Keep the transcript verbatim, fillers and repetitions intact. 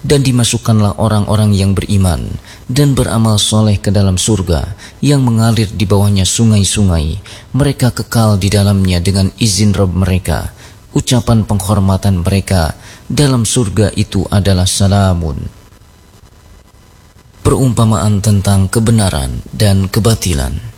Dan dimasukkanlah orang-orang yang beriman dan beramal soleh ke dalam surga yang mengalir di bawahnya sungai-sungai. Mereka kekal di dalamnya dengan izin Rabb mereka. Ucapan penghormatan mereka dalam surga itu adalah salamun. Perumpamaan tentang kebenaran dan kebatilan.